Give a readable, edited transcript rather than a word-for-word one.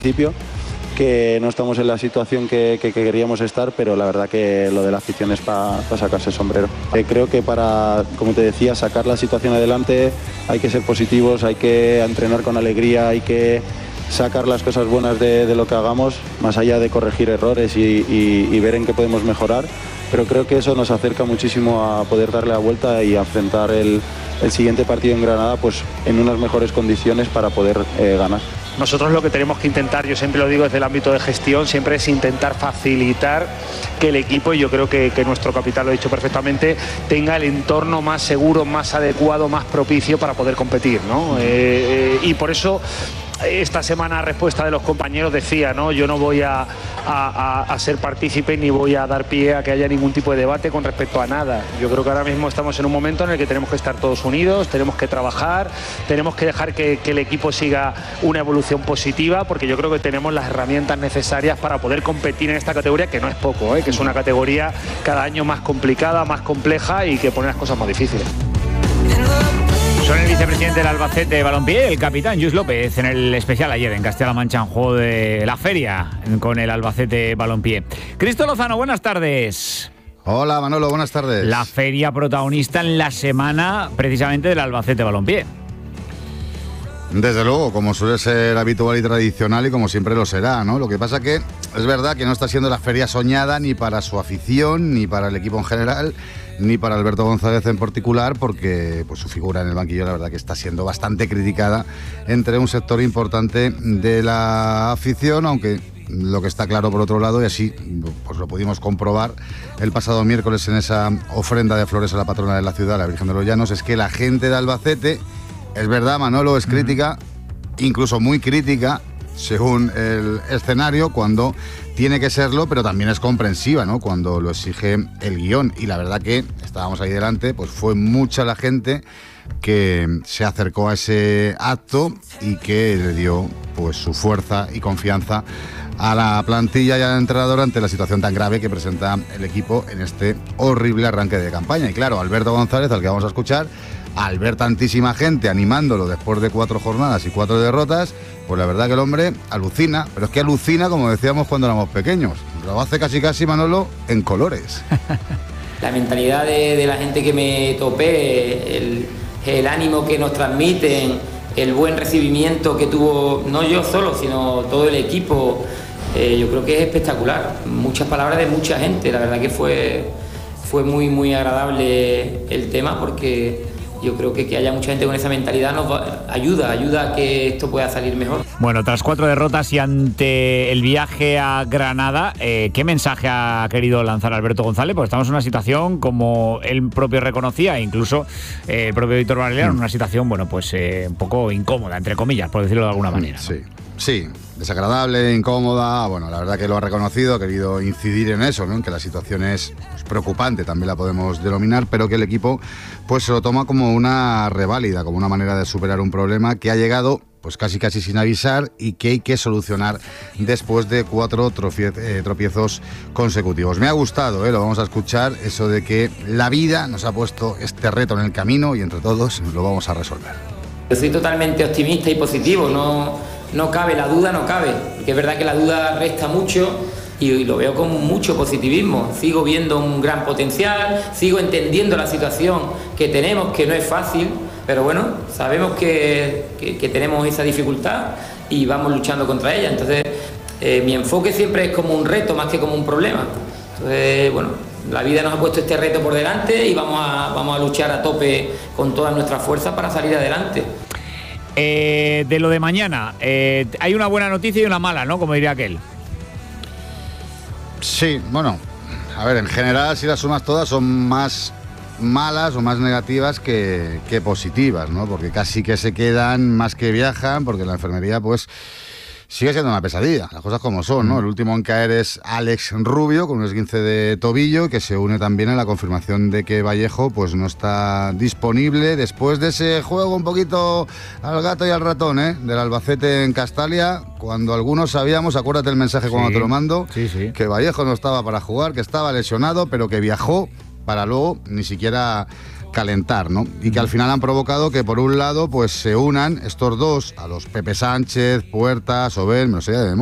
principio, que no estamos en la situación que queríamos estar, pero la verdad que lo de la afición es para sacarse el sombrero. Creo que para, como te decía, sacar la situación adelante hay que ser positivos, hay que entrenar con alegría, hay que sacar las cosas buenas de lo que hagamos, más allá de corregir errores y ver en qué podemos mejorar, pero creo que eso nos acerca muchísimo a poder darle la vuelta y a enfrentar el siguiente partido en Granada pues en unas mejores condiciones para poder ganar. Nosotros lo que tenemos que intentar, yo siempre lo digo desde el ámbito de gestión, siempre es intentar facilitar que el equipo, y yo creo que nuestro capitán lo ha dicho perfectamente, tenga el entorno más seguro, más adecuado, más propicio para poder competir, ¿no? Y por eso esta semana, a respuesta de los compañeros, decía, ¿no? Yo no voy a ser partícipe ni voy a dar pie a que haya ningún tipo de debate con respecto a nada. Yo creo que ahora mismo estamos en un momento en el que tenemos que estar todos unidos, tenemos que trabajar, tenemos que dejar que el equipo siga una evolución positiva, porque yo creo que tenemos las herramientas necesarias para poder competir en esta categoría, que no es poco, que es una categoría cada año más complicada, más compleja y que pone las cosas más difíciles. Son el vicepresidente del Albacete Balompié, el capitán Lluís López, en el especial ayer en Castilla-La Mancha, en juego de la feria con el Albacete Balompié. Cristo Lozano, buenas tardes. Hola Manolo, buenas tardes. La feria protagonista en la semana precisamente del Albacete Balompié. Desde luego, como suele ser habitual y tradicional y como siempre lo será, ¿no? Lo que pasa que es verdad que no está siendo la feria soñada ni para su afición, ni para el equipo en general, ni para Alberto González en particular, porque pues, su figura en el banquillo la verdad que está siendo bastante criticada entre un sector importante de la afición, aunque lo que está claro por otro lado, y así pues lo pudimos comprobar el pasado miércoles en esa ofrenda de flores a la patrona de la ciudad, la Virgen de los Llanos, es que la gente de Albacete, es verdad, Manolo, es crítica, incluso muy crítica, según el escenario, cuando tiene que serlo, pero también es comprensiva, ¿no? Cuando lo exige el guión. Y la verdad que estábamos ahí delante, pues fue mucha la gente que se acercó a ese acto y que le dio pues su fuerza y confianza a la plantilla y al entrenador ante la situación tan grave que presenta el equipo en este horrible arranque de campaña. Y claro, Alberto González, al que vamos a escuchar, al ver tantísima gente animándolo después de 4 jornadas y 4 derrotas, pues la verdad que el hombre alucina, pero es que alucina como decíamos cuando éramos pequeños, lo hace casi Manolo en colores. La mentalidad de la gente que me topé, el ánimo que nos transmiten, el buen recibimiento que tuvo, no yo solo, sino todo el equipo, yo creo que es espectacular. Muchas palabras de mucha gente, la verdad que fue muy agradable el tema, porque yo creo que haya mucha gente con esa mentalidad nos ayuda a que esto pueda salir mejor. Bueno, tras 4 derrotas y ante el viaje a Granada, ¿qué mensaje ha querido lanzar Alberto González? Pues estamos en una situación, como él propio reconocía, incluso el propio Víctor Varela, en una situación, bueno, pues un poco incómoda, entre comillas, por decirlo de alguna manera, ¿no? Sí, desagradable, incómoda. Bueno, la verdad que lo ha reconocido, ha querido incidir en eso, ¿no? En que la situación es pues, preocupante, también la podemos denominar, pero que el equipo pues se lo toma como una reválida, como una manera de superar un problema que ha llegado pues casi sin avisar y que hay que solucionar después de 4 tropiezos consecutivos. Me ha gustado, lo vamos a escuchar, eso de que la vida nos ha puesto este reto en el camino y entre todos lo vamos a resolver. Yo soy totalmente optimista y positivo, no cabe, la duda no cabe, porque es verdad que la duda resta mucho y lo veo con mucho positivismo. Sigo viendo un gran potencial, sigo entendiendo la situación que tenemos, que no es fácil, pero bueno, sabemos que tenemos esa dificultad y vamos luchando contra ella. Entonces, mi enfoque siempre es como un reto más que como un problema. Entonces, bueno, la vida nos ha puesto este reto por delante y vamos a luchar a tope con todas nuestras fuerzas para salir adelante. De lo de mañana, hay una buena noticia y una mala, ¿no? Como diría aquel. Sí, bueno, a ver, en general, si las sumas todas, son más malas o más negativas que positivas, ¿no? Porque casi que se quedan más que viajan, porque la enfermería, pues, sigue siendo una pesadilla, las cosas como son, ¿no? El último en caer es Alex Rubio, con un esguince de tobillo, que se une también a la confirmación de que Vallejo pues no está disponible después de ese juego un poquito al gato y al ratón, del Albacete en Castalia, cuando algunos sabíamos, acuérdate el mensaje cuando te lo mando, que Vallejo no estaba para jugar, que estaba lesionado, pero que viajó para luego ni siquiera calentar, ¿no? Y que al final han provocado que por un lado pues se unan estos dos a los Pepe Sánchez, Puerta, Sobel, no sé,